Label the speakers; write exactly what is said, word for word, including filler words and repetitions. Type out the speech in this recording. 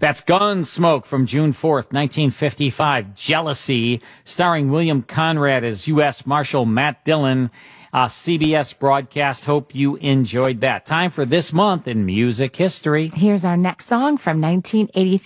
Speaker 1: That's Gunsmoke from June fourth, nineteen fifty-five. Jealousy, starring William Conrad as U S Marshal Matt Dillon. Uh, C B S broadcast. Hope you enjoyed that. Time for this month in music history.
Speaker 2: Here's our next song from nineteen eighty-three.